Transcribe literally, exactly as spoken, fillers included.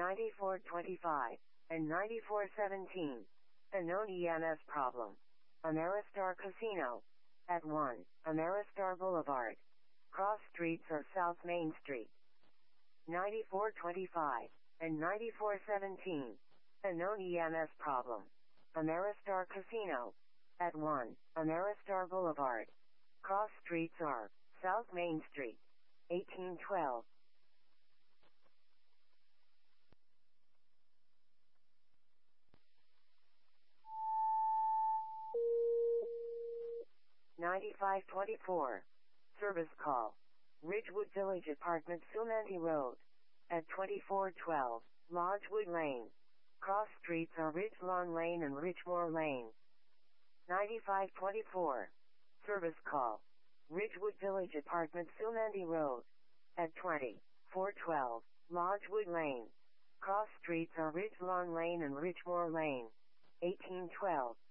ninety-four twenty-five, and ninety-four seventeen. A known E M S problem. Ameristar Casino. At one, Ameristar Boulevard. Cross streets or South Main Street. ninety-four twenty-five, and ninety-four seventeen. A known E M S problem. Ameristar Casino. At one, Ameristar Boulevard. Cross streets are South Main Street. eighteen twelve. ninety-five twenty-four. Service call. Ridgewood Village Apartment, Sumanti Road. At twenty-four twelve, Lodgewood Lane. Cross streets are Ridgelawn Lane and Richmore Lane. ninety-five twenty-four. Service call. Ridgewood Village Apartment, Sumanti Road. At twenty-four twelve, Lodgewood Lane. Cross streets are Ridgelawn Lane and Richmore Lane. eighteen twelve.